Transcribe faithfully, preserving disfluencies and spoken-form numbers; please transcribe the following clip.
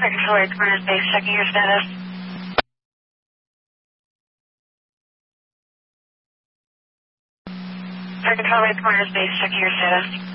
Control eight Commanders Base, checking your status. Control eight Commanders Base, checking your status.